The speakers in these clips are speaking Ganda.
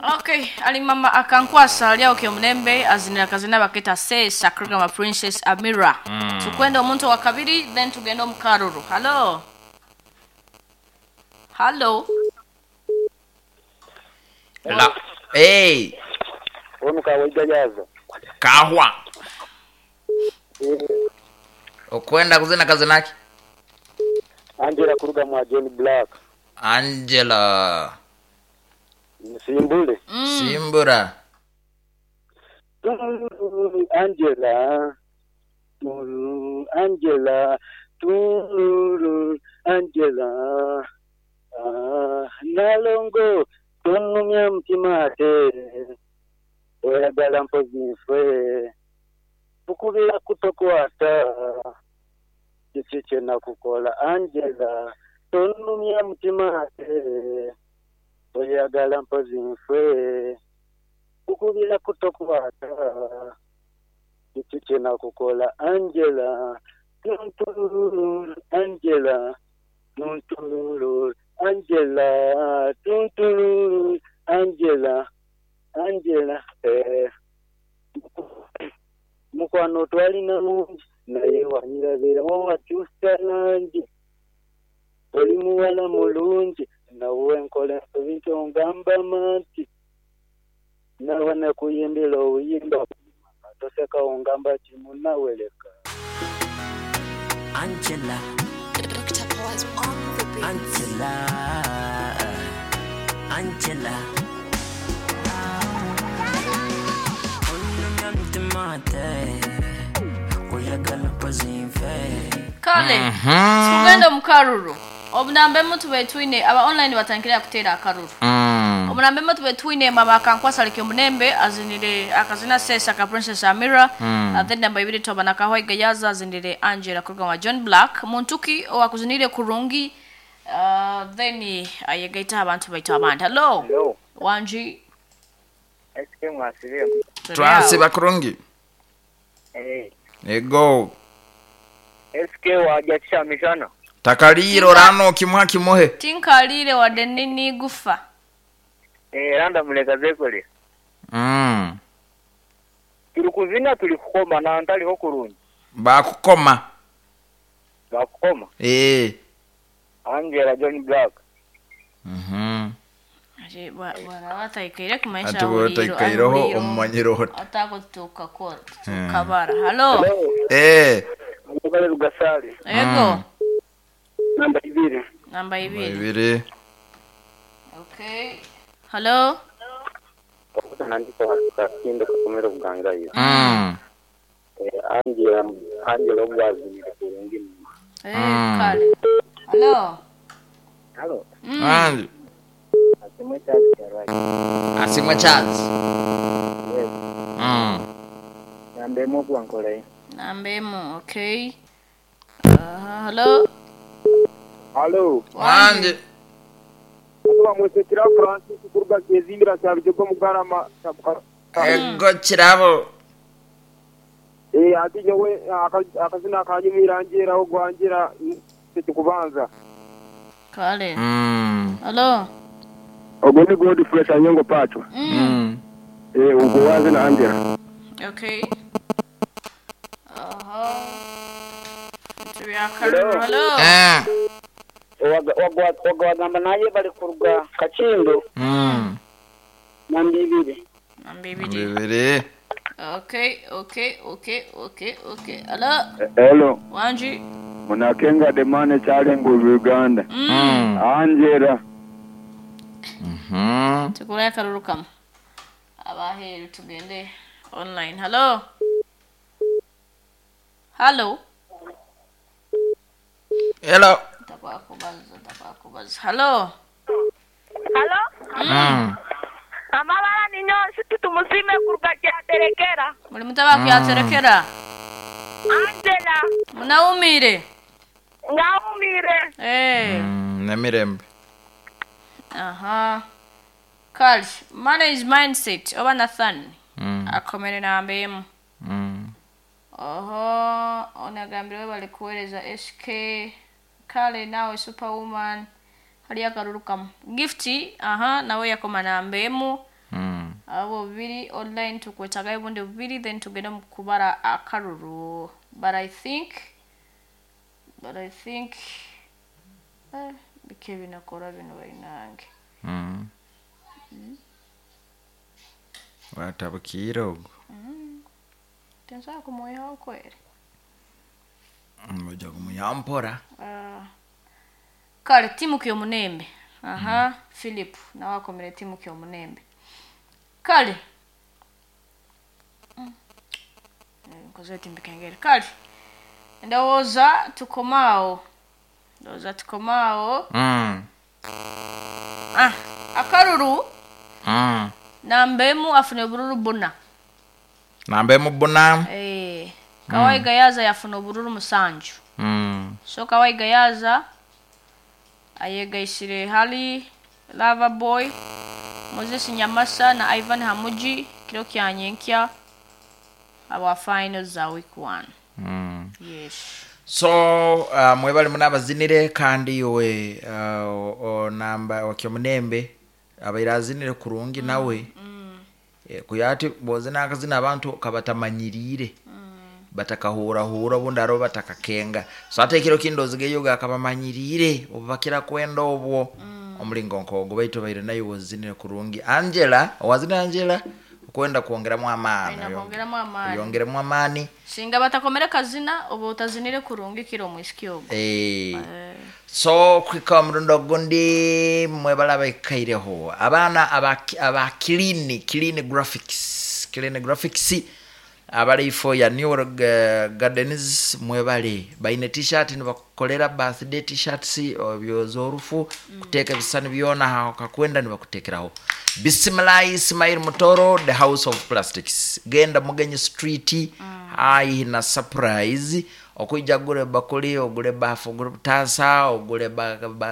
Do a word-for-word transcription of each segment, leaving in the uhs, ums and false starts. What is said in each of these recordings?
Okay, ali mama akankwasa ali okay mnembe azinira kazina baketa say Sakrugama Princess Amira. Mm. Tukwenda omuntu wa kabiri then tugenda omukaruru. Hello. Hello. La. Hey. Ono ka wajajaza. Kahwa. Okwenda kuzina kazinaki? Angela kuruga mwa John Black. Angela. Simbule. Mm. Simbura. Angela. Angela. Angela. Ah, nalongo tunumya mtimate. Oyagala mpozinfwe. Ukubira kutokwata. Chichiche na kukola. Angela tunumya mtimate. Oyagala mpozinfwe. Ukubira kutokwata. Chichiche na kukola. Angela tuntururu. Angela tuntururu. Angela tuntururu. Angela Angela eh mukwano twalina mungi naye wanyirabira wawakyusa nangi oli muwala mulungi nawe nkola ebintu ngamba manti nawe nakuyimbira obuyimba toseka ongamba kimu naweleka. Angela Angela Angela Kale, tugenda mukaruru. Obunambe mutu betwine aba online batankira kutera akaruru. Mm. Obunambe mutu betwine mama kankwasa likyo munembe azinire akazina sesa ka Princess Amira. Mm. Then namba ibiri toba nakahwa igayaza azinire Angela Kurugama John Black. Muntuki owakuzinire kurungi uh, then ayegaita abantu baita abandi. Hello. Hello. Wanji. Eske mwasiria. Twasiba kurungi. Eh. Ego. Eske wajatisha mishana. Takaliro rano kimwa kimohe. Tinkalire wadenini gufa. Eh randa muleka zekole. Mm. Turukuzina tulikukoma na antali hokurungi. Bakukoma. Bakukoma. Eh. Angela John Black. Mhm. Aje bwana wataikire kumaisha ati wataikairoho omumanyiroho atako tuka ko kabara. Hello. Eh. Ngabale lugasali. Ego. Namba ibiri. Namba ibiri. Ibiri. Okay. Hello. Nandika kakindo kakomero buganga yo. Mm. Eh Angela Angela obwazi kurungi. Eh kale. Hello. Hello. Andi. Asimwe chance. Asimwe chance. Yes. Mm. Nambe mo kwankole. Nambe mo, okay. Uh, hello. Hello. Andi. Atuwa mwesekira Francis kuruga kezimbira cyabije ko mugarama. Ego kirabo. Eh ati nyewe akazina kanyumirangera ho gwangira kubanza. Kale. Mm. Hello. Ogoni godi fresh anyongo pacho. Mm. Eh ugo wazi na Angela. Okay. Aha. Hello. Hello. Eh. Wagwa wagwa gamba naye bali kuruga kachindo. Mm. Nambibiri. Nambibiri. Bibiri. Okay, okay, okay, okay, okay. Hello. Hello. Wanji. Munakenga demane chale ngo Uganda. Mm. Angela. Mhm. Tukula karuru kam. Abahe tugende online. Hello. Hello. Hello. Tabakubaza, tabakubaza. Hello. Hello? Mm. Amabara ninyo situ tumusime kuruga kya terekera. Muri mutaba kya terekera. Angela. Munaumire. Ngaumire. Eh. Mm, nemirembe. Aha. Kali, manage mindset oba Nathan. Mm. Akomere na ambemu. Mm. Oho, onagambira bali kueleza S K. Kale nawe superwoman. Hali yakarurukam. Gifty, aha, nawe yakoma na ambemu. Mm. abo bibiri online tukwetaga ibundi bibiri then tugenda mu kubara akaruru but I think but I think eh bikebi nakora bino bainange mm mm watabukira ogo mm tenza kumoya okwere mmoja kumuyampora ah kale timu kyo munembe aha mm. Philip na wakomere timu kyo munembe kale mm. nkoze timbikengere kale ndawoza tukomao ndawoza tukomao mm ah akaruru mm nambemu afune bururu buna nambemu buna eh kawai gayaza yafune bururu musanju mm so kawai gayaza ayega isire hali Lava Boy Moses Nyamasa na Ivan Hamuji kilo kyanyenkya aba finals za week one mm yes so uh, mwebali munabazinire kandi yowe uh, o namba wakyomunembe abayirazinire kurungi mm. nawe mm. e, kuyati bozina akazina abantu kabatamanyirire mm. batakahura hura bundaro batakakenga so atekiro kindozigeyo yoga akabamanyirire obakira kwenda obwo mm. omulingo nkogo baito bayire nayo wozinire kurungi Angela wazina Angela kwenda kuongera mu amana yongera mu amana yongera mu amani singa batakomera kazina obo utazinire kurungi kiro mwiskyo eh so kwika mrundo gondi mwebala bakaireho abana aba clean clean graphics clean graphics abali ifo ya New uh, Gardens mwebale baine t-shirt nibakolera birthday t-shirts obyozorufu mm. kuteka bisani byona ha kakwenda nibakutekeraho Bismillah Ismail Mutoro the House of Plastics genda mugenye street mm. ai na surprise okujagure bakuli ogule bafu ogule tasa ogule ba, ba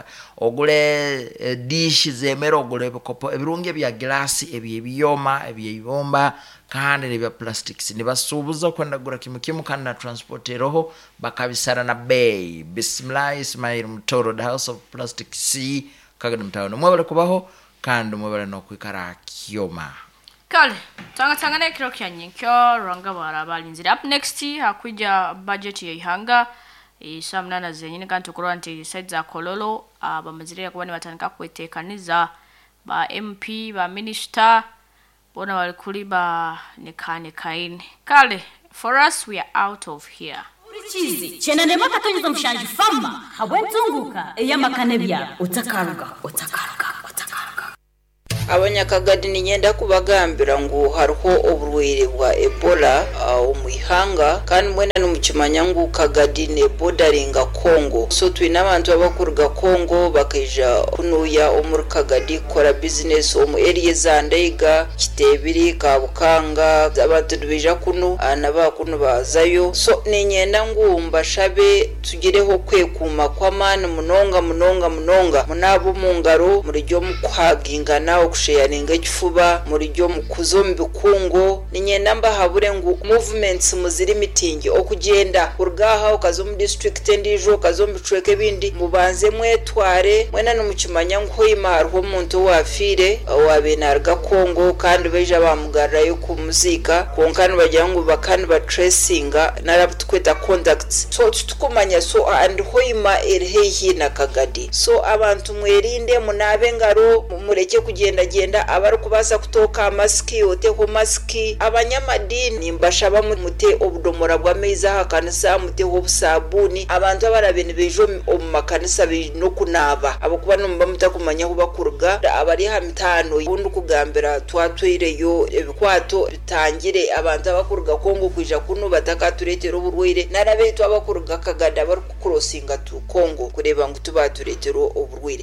ogule uh, dish zemero ogule kopo ebirungi bya glass ebyebiyoma ebyebomba kandi ebya plastics nibasubuza kwenda gura kimukimu kandi na transporteroho bakabisara na bay Bismillah Ismail Mutoro the House of Plastics kagada mtaano mwebale kubaho kandi mwebale no kwikara kyoma kale tanga tanga ne kiro kyanyenkyo ranga barabalinzira up next hakuja budget ya ihanga isamnana zenyine kandi tukora nti side za kololo abamazire kubani batanika kwetekaniza ba M P ba minister bona walikuli ba nekane kaine kale for us we are out of here chizi chena ndema katonyeza mshanji fama habwentunguka eyamakane bya utakaruka utakaruka utakaruka abanyakagadi ninyenda kubagambira ngo hariho oburwire bwa Ebola omwihanga kandi mwena numukimanya ngo kagadi ne bordaringa Congo so twina abantu abakuruga Congo bakija kunuya omuri kagadi kora business omu area za Ndeiga Kitebiri Kabukanga abantu dubija kuno anaba kuno bazayo so ninyenda ngo mbashabe tugireho kwekuma kwamana munonga munonga munonga munabo mungaro muri ryo mukwagingana kushayaninga ikifuba muri ryo mukuzo mbikungo ninyenda mba habure ngo movements muziri meeting okugenda urgaha ukazo mu district ndijo kazo mbicweke bindi mubanze mwetware mwena numukimanya ngo imarho umuntu wafire wabenarga Kongo kandi beje bamugarra yo kumuzika konkani bajya ngo bakani ba tracinga narabutkweta contacts so tukumanya so and hoima erhehi na kagadi so abantu mwerinde munabe ngaro mureke kugenda genda abari kubaza kutoka maski ote ko maski abanyamadini mbashaba mute obudomora bwa meza hakanisa mute obusabuni abantu abarabene bejo mu makanisa no kunaba abakuba no mbamuta kumanya kubakuruga abari hamitano bundu kugambira twatwireyo ebikwato bitangire abantu abakuruga Kongo kwija kuno batakaturetero burwire narabe twabakuruga kagada bari kucrossinga tu Kongo kureba ngo tubaturetero oburwire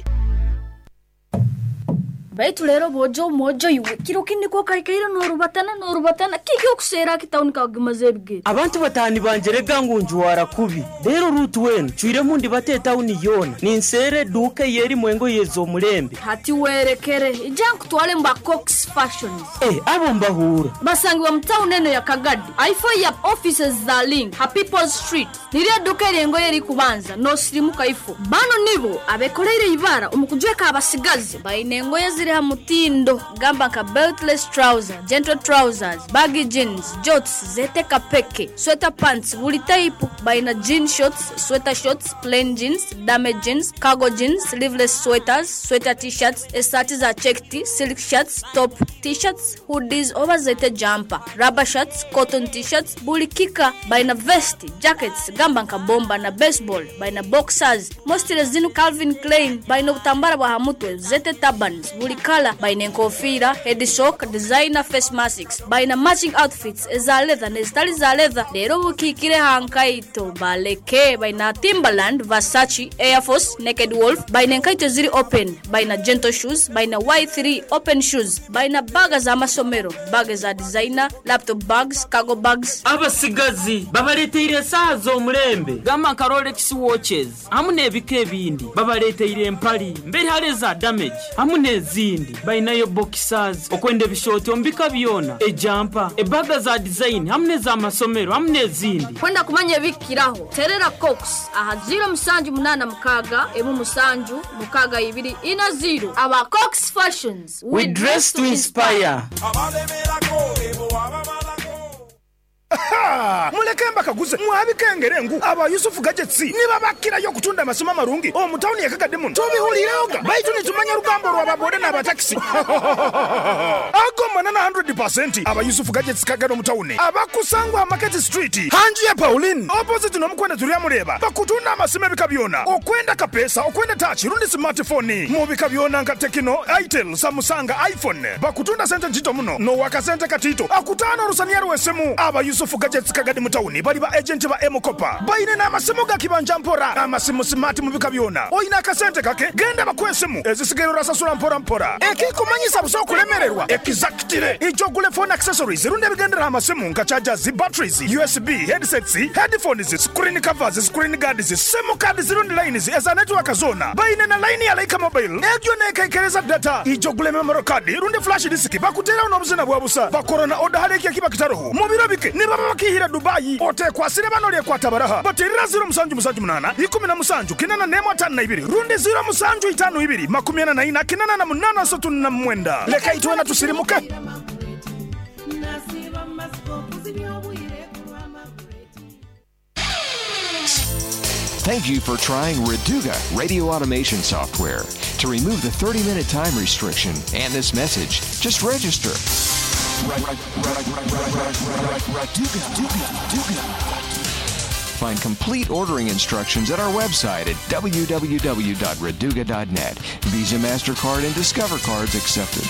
baitu lero bojo mojo iwe kiro kindi ko kaikaira no rubatana no rubatana kiki kusera kitawuni kagimazebwe abantu batani banjerega ngunju warakubi rero rutu wenu chuire mundi batetawuni yona ninsere duke yeri mwengo yezo mulembe hati werekere ijanku twale mba Cox Fashions eh abo mbahura basangi wa mtawu nene ya Kagadi ifo ya offices za Link ha People Street niria duke yengo yeri kubanza no sirimuka ifo bano nibo abekorere ibara umukujweka abasigaze bayinengo yezi ziri ha mutindo gamba nka beltless trouser, gentle trousers, baggy jeans, jorts zete kapeke, sweater pants buli type baina jean shorts, sweater shorts, plain jeans, damage jeans, cargo jeans, sleeveless sweaters, sweater t-shirts, esati za checked, silk shirts, top t-shirts, hoodies over zete jumper, rubber shirts, cotton t-shirts, buli kika baina vest, jackets gamba nka bomba na baseball baina boxers, mostly zinu Calvin Klein baina utambara bwa hamutwe zete turbans, buli kala baina nkofira, head sock, designer face masks, baina matching outfits eza leather ne style za leather, lero bukikire hankaito baleke baina Timberland, Versace, Air Force, Naked Wolf, baina nkaito ziri open, baina gentle shoes, baina Y three open shoes, baina baga za masomero, baga za designer, laptop bags, cargo bags. Abasigazi babaletera sazo mulembe gama ka Rolex watches hamune bike bindi babaletera empali mbere hareza damage hamune zindi bainayo boxers okwende bishoti ombika byona e jumper e baga za design hamune za masomero hamune zindi kwenda kumanya bikiraho terera Cox aha zero musanju munana mukaga emu musanju mukaga ibiri ina zero aba Cox Fashions we, we dress to inspire. Mulekemba kaguze mwabikengere ngu aba Yusufu Gadgets niba bakira yo kutunda amasoma marungi o mutawuni yakagade muno tubihuliraoga baitu nitumanya rugambo rwa babode na bataxi agomana na one hundred percent aba Yusufu Gadgets kagado mutawuni abakusangwa Market Street hanji ya Pauline opposite no mukwenda turiya mureba bakutunda amasoma bikabyona okwenda kapesa okwenda touch rundi smartphone mu bikabyona nka Tecno, Itel, Samsung, iPhone bakutunda center jito muno no wakasente katito akutana rusania rwesemu aba Yusufu Gadgets kagadi mutawuni bali ba agent ba Emokopa baine na amasemo gakibanja mpora amasemo smart mubika byona oyina akasente kake genda bakwesemu ezisigero rasasula mpora mpora ekikumanyisa buso kulemererwa exactly ijo gule phone accessories runde bigendera amasemo nka chargers, batteries, U S B, headsets, headphones, screen covers, screen guards, SIM cards, runde lines eza network zona baine na line ya Leica Mobile egyo ne kekereza data ijo gule memory card runde flash disk bakutera unobuzina bwabusa bakorona order haleki yakibakitaroho mubiro bike niba bakihira Dubai ote kwa sire banole kwa tabaraha baterera zero musanju musanju munana ikumi na musanju kinana nemo atanu na ibiri rundi zero musanju itanu ibiri makumi na ina kinana na munana sotu na mwenda leka itwe na tusirimuke. Thank you for trying Reduga radio automation software. To remove the thirty minute time restriction and this message, just register. Find complete ordering instructions at our website at w w w dot reduga dot net. Visa, MasterCard, and Discover cards accepted.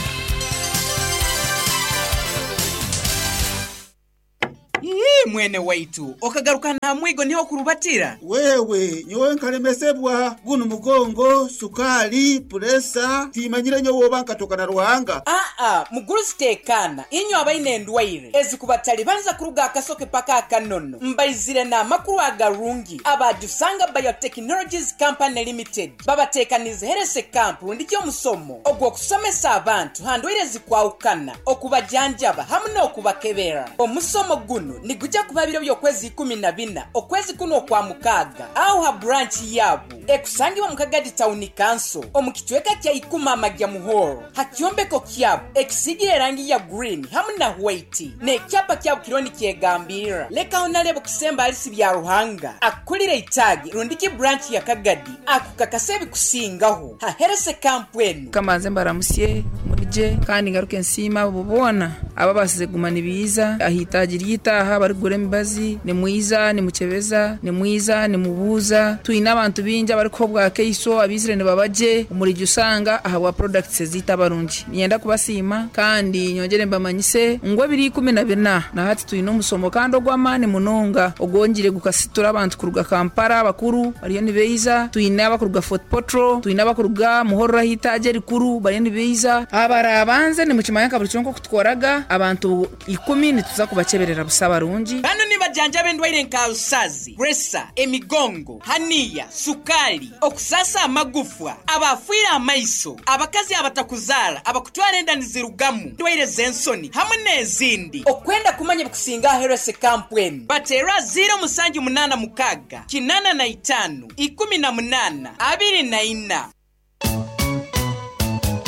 Mwene waitu okagaruka na mwigo niho kurubatira wewe nyowe nkalemesebwa guno mugongo sukali presa timanyire nyo wobanka tokana ruhanga ah ah muguru stekana inyo abaine ndwaire ezikubatali banza kuruga akasoke paka kanono mbaizire na makuru agarungi abadusanga Biotechnologies Company Limited babatekanize herese camp ndikyo musomo ogwo kusomesa abantu handwire zikwaukana okubajanjaba hamwe okubakebera omusomo guno ni kuja kubabiro byokwezi kumi na bina okwezi kuno kwa mukaga au ha branch yabu ekusangibwa mukagadi town council omukitweka kya ikuma amagya muhoro hakyombeko kyabu ekisigire rangi ya green hamuna white ne kyapa kyabu kironi kyegambira leka onalebo kisemba alisi bya ruhanga akulire itagi rundiki branch ya kagadi akukakasebi kusingaho ha herese kampwenu kama zembara musye murije kandi ngaruke nsima bubona ababasize gumana ibiza ahitaji ryitaha bari gure mbazi ni mwiza ni mucebeza ni mwiza ni mubuza tuina abantu binja bari kobwa keiso abizire ne babaje umurije usanga aha wa products zita barunji niyenda kubasima kandi nyongere mbamanyise ngwe biri kumi na bina na hati tuino musomo kandi ogwamane munonga ogongire gukasitura abantu kuruga Kampala bakuru bari ni beiza tuina bakuruga Fort Potro tuina bakuruga muhorra hitaje rikuru bari ni beiza abara abanze ni mukimanya kaburi cyonko kutworaga abantu ikumi nituza kubaceberera busaba runji bano ni bajanja bendwaire nkarusazi presa emigongo hania sukali okusasa amagufwa abafira amaiso abakazi abatakuzala abakutwara endanize rugamu ndwaire zensoni hamwe nezindi okwenda kumanya bukusinga herese kampweni batera zero musanju munana mukaga kinana na itanu ikumi na munana abiri na ina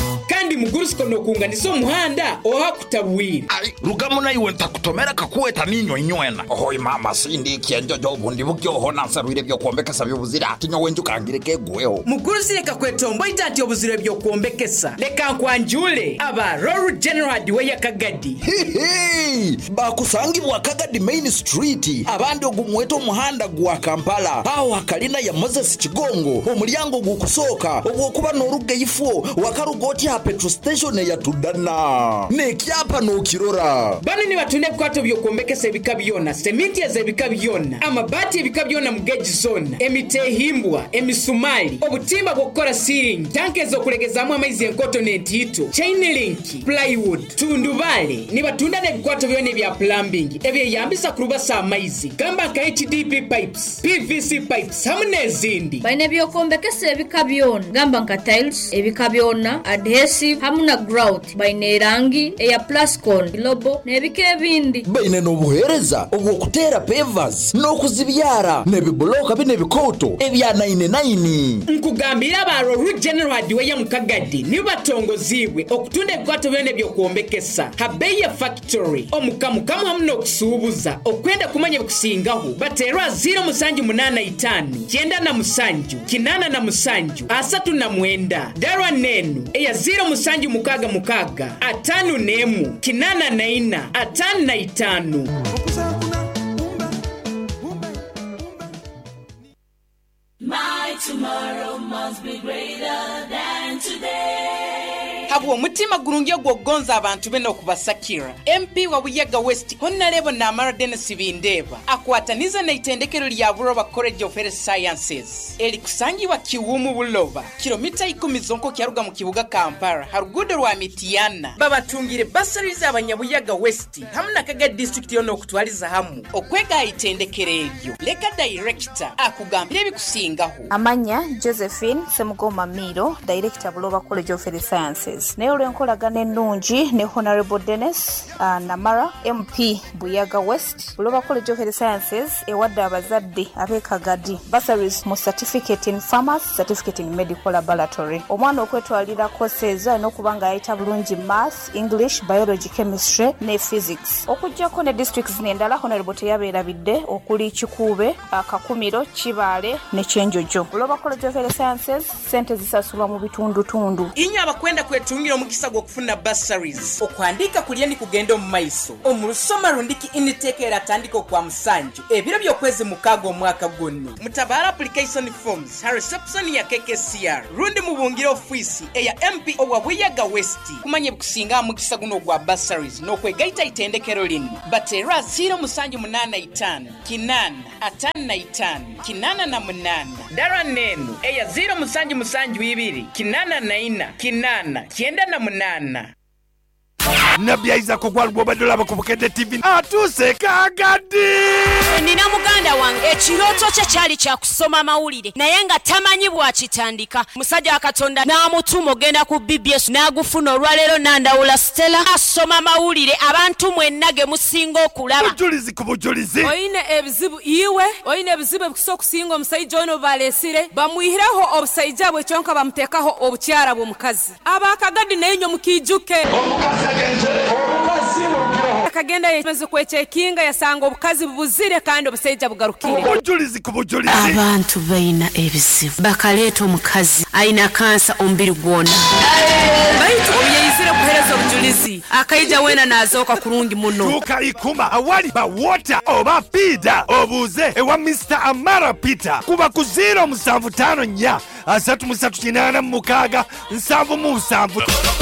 kandi mugurusiko nokunganiza omuhanda oha kutabwire Rugamu na iwe ntakutomera kakuweta ninyo inywena Ohoi mama sindi kienjojo ubundi bukyoho nansarwire byo kwombekesa byobuzira ati nyo wenju kangireke gweho Mugurusire kakwetombo itati obuzire byo kwombekesa leka nkwanjule aba Roru General Diwe ya Kagadi Hihi bakusangibwa Kagadi Main Street abandi ogumweto omuhanda gwa Kampala aho hakalina ya Moses Kigongo omulyango gukusoka ogwokuba noruge ifo wakarugoti ha petrol station ya Tudana nekyapa no kirora bani ni batune kwato byo kwombekesa ebikabyona sementi ya ebikabyona amabati ebikabyona mugeji zone emitehimbwa emisumali obutimba bwokora ceiling tanke zo kulegezamu amaizi enkoto nentito chain link plywood tundubale ni batunda ne bikwato byone bya plumbing ebye yambisa kuruba sa amaizi gamba ka H D P pipes P V C pipes hamne zindi baine byo kwombekesa ebikabyona gamba nka tiles ebikabyona adhesive hamuna grout baine rangi eya plascon lobo nebike bindi baine no buhereza obwo kutera pavers no kuzibyara nebiboloka bine bikoto ebya nine nine nkugambira ba Roru General Diwe ya Mukagadi ni batongozibwe okutunda ebikwato byone byo kwombekesa habeya factory omukamukamu hamno okusubuza okwenda kumanya kusingaho baterwa zero musanju munana itani kyenda na musanju kinana na musanju asatu na mwenda darwa nenu eya zero musanju mukaga mukaga atanu nemu kinana na ina atanu na itanu My tomorrow must be greater than today. Habu omutima gurungi ogwogonza abantu beno okubasakira M P wa Buyaga West Honorable Namara Dennis Bindeba akwataniza na itendekero lya Buloba College of Health Sciences eli kusangibwa Kiwumu Buloba kilomita ikumi zonko kyaruga mu kibuga Kampala harugudo rwa Mitiana babatungire bursaries abanyabuyaga West hamuna kaga district yono okutwaliza hamu okwega itendekero elyo leka director akugambira bikusingaho amanya Josephine Semugoma Miro director Buloba College of Health Sciences nayo lwenkolagana ennungi ne Honorable Dennis uh, Namara M P Buyaga West Buloba College of Health Sciences ewadde abazadde abekagadi bursaries mu certificate in pharmacy certificate in medical laboratory omwana okwetwalira courses n'okubanga ayita bulungi math English biology chemistry ne physics okujjako ne districts n'endala Honorable teyabeerabidde okuli Kikuube Akakumiro Kibale ne Kyenjojo Buloba College of Health Sciences sente zisasulwa mu bitundu tundu inyo abakwenda kwetungira omukisa gw'okufuna bursaries okwandika kulyeni kugenda mu maiso omulusoma rundiki intake eratandika kwa musanju ebiro by'okwezi mukaaga omwaka gonna mutabara application forms ha reception ya K K C R rundi mubungira office eya M P owa Buyaga West kumanye bukusinga mukisa guno gwa bursaries n'okwegaita itendekero lino batera zero musanju munana itano kinana atano na itano kinana na munana dara nenu eya zero musanju musanju ibiri kinana na ina kinana kyenda na munana Nabyaiza kugwalwa badola bakubukede T V atuse Kagadi nina muganda wange ekiroto kye kyali kya kusoma mawulire naye nga tamanyi bwakitandika musajja akatonda n'amutuma ogenda ku B B S n'agufuna olwaleero nandawula Stella asoma mawulire abantu mwenna ge musinga okulaba bujulizi ku bujulizi oyine ebizibu iwe oyine ebizibu ebikusa okusinga omusajja ono balesire bamwihireho obusajja bwe kyonka bamuteekaho obukyara bw'omukazi abakagadi naye nyo mukijuke akagenda yemeze kwechekinga yasanga obukazi bubuzire kandi obusajja bugarukire bujulizi ku bujulizi abantu baina ebizibu bakaleeta omukazi aina kansa ombiri gwona baitu oyeyizire kuhereza obujulizi akaija wena nazoka kurungi muno tukayikuma awali ba water oba feeder obuze ewa Mister Amara Peter kuba ku zero musanvu tano nya asatu musatu kinana mukaga nsanvu mu nsanvu.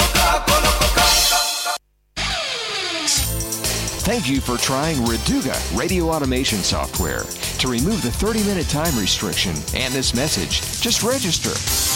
Thank you for trying Reduga radio automation software. To remove the thirty minute time restriction and this message, just register.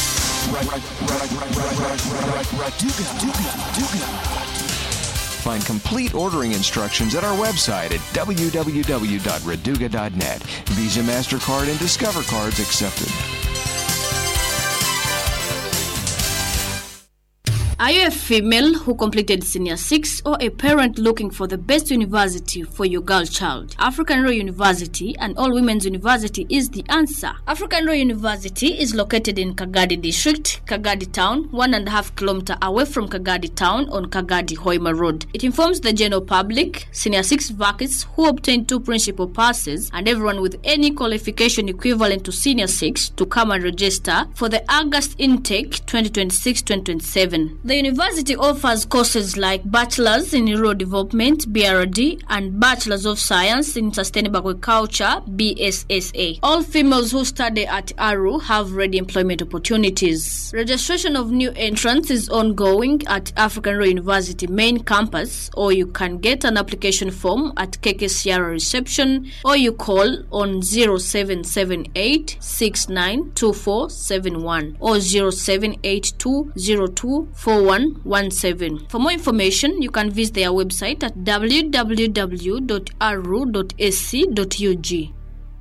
Find complete ordering instructions at our website at w w w dot reduga dot net. Visa, MasterCard, and Discover cards accepted. Are you a female who completed Senior six or a parent looking for the best university for your girl child? African Royal University, an all-women's university, is the answer. African Royal University is located in Kagadi District, Kagadi Town, one and a half kilometer away from Kagadi Town on Kagadi Hoima Road. It informs the general public, Senior six vacancies who obtain two principal passes, and everyone with any qualification equivalent to Senior six to come and register for the August intake twenty twenty-six twenty twenty-seven. The university offers courses like Bachelor's in Rural Development, B R D, and Bachelor's of Science in Sustainable Agriculture, B S S A. All females who study at A R U have ready employment opportunities. Registration of new entrants is ongoing at African Royal University main campus, or you can get an application form at K K C R reception, or you call on zero seven seven eight six nine two four seven one or zero seven eight two zero two four one one seven. For more information, you can visit their website at w w w dot a r u dot a c dot u g.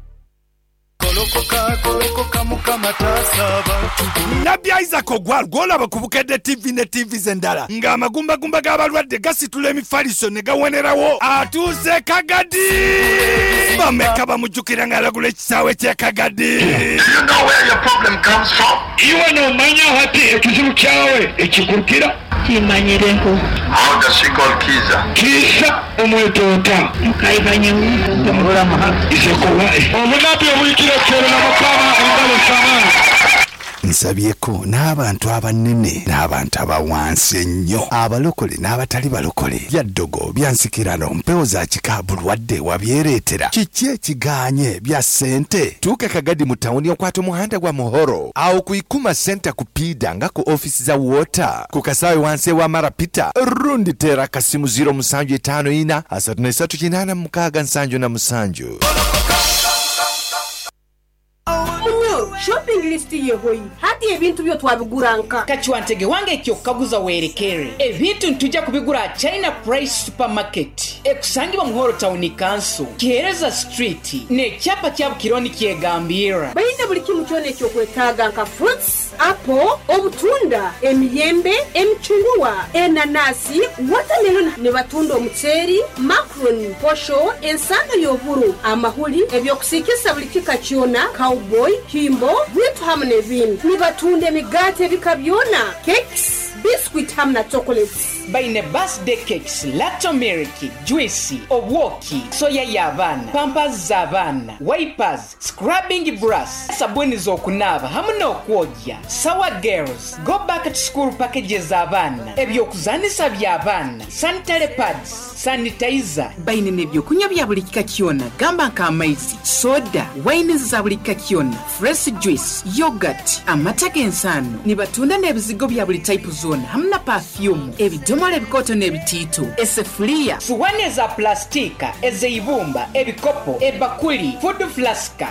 Nabbi Isaac Ogwal gwolaba ku Bukedde T V ne T V zendala ng'amagumbagumba g'abalwadde gasitula emifaliso ne gawonerawo atuuse Kagadi bameka bamujjukira ng'alagula ekisaawe ky'e Kagadi. You know where your problem comes from? Iwe n'omanya hati ekizibu kyawe ekikurukira kimanyireho. How does she call Kiza? Kiza omwetoota mukayibanye omulala mahanga isekowa omunabi obuyitira kyero n'abakama engalo samana. Nsabyeko n'abantu abanene n'abantu abawansi ennyo abalokole n'abatali balokole byaddogo byansikirano mpewo za kikabulwadde wabyereetera kiki ekiganye bya ssente tuuka Kagadi mu tawuni okwata omuhanda gwa Muhoro awo ku Ikuma Center ku Pida nga ku ofisi za Water ku kasaawe wansi wa Marapita rundi tera kasimu ziro musanju etaano ina asatu n'esatu kinaana mukaaga nsanju na musanju. Shopping list yehoyi hati ebintu byo twabiguranka kachiwantege wange ekyokaguza werekere ebintu ntujja kubigura China Price Supermarket ekusangibwa Muhoro Town Council Kihereza Street ne kyapa kya Bukironi kyegambira bayine buli kimu kyone ekyokwetaaga nka fruits, apple, obutunda, emiyembe, emichungwa, enanasi, watermelon ne batunda omuceeri, macaroni, posho, ensanda y'oburu, amahuli, ebyokusikisa buli kika kyona, cowboy, himbo, bitu hamu nebintu. Ni batunda emigate ebika byona, cakes, biscuit hamu na chocolates. Bayine birthday cakes, lacto milk, juice, obwoki, soya y'abaana, pampers z'abaana, wipers, scrubbing brush, sabuni z'okunaaba hamu n'okwogya, sour girls, go back to school packages z'abaana, ebyokuzanisa by'abaana, sanitary pads, sanitizer. Bayine n'ebyokunywa bya buli kika kyona, gamba nka amaizi, soda, wine za buli kika kyona, fresh juice, yogurt, amata g'ensaano. Ni batunda n'ebizigo bya buli type zona hamu na perfume, ebidomola ebikoto n'ebitiito, esefuriya, suwane za plastika, ezeibumba, ebikopo, ebakuli, food flaska,